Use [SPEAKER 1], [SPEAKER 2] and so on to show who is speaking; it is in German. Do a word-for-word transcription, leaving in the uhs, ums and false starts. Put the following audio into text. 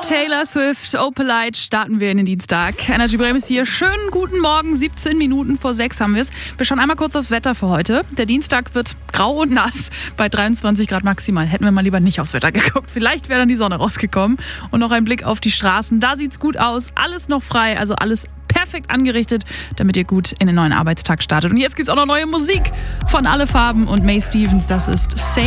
[SPEAKER 1] Taylor Swift, Opalite, starten wir in den Dienstag. Energy Bremen ist hier. Schönen guten Morgen, siebzehn Minuten vor sechs haben wir es. Wir schauen einmal kurz aufs Wetter für heute. Der Dienstag wird grau und nass bei dreiundzwanzig Grad maximal. Hätten wir mal lieber nicht aufs Wetter geguckt. Vielleicht wäre dann die Sonne rausgekommen. Und noch ein Blick auf die Straßen. Da sieht's gut aus. Alles noch frei, also alles perfekt angerichtet, damit ihr gut in den neuen Arbeitstag startet. Und jetzt gibt's auch noch neue Musik von Alle Farben und May Stevens. Das ist Same.